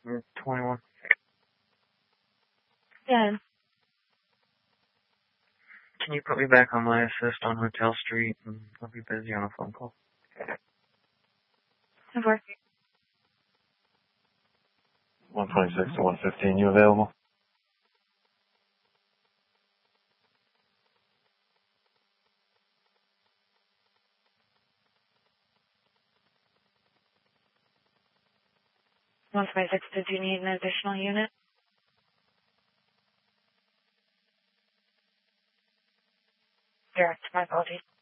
21. Yeah. Can you put me back on my assist on Hotel Street? And I'll be busy on a phone call. Of course. 126 to 115, you available? Once by 6, did you need an additional unit? Direct, my apologies.